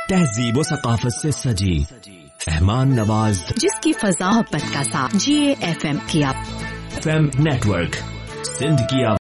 तहजीब व सकाफत से सजी रहमान नवाज, जिसकी फजा मोहब्बत का साथ GAFM की आप FM नेटवर्क, सिंध की आवाज।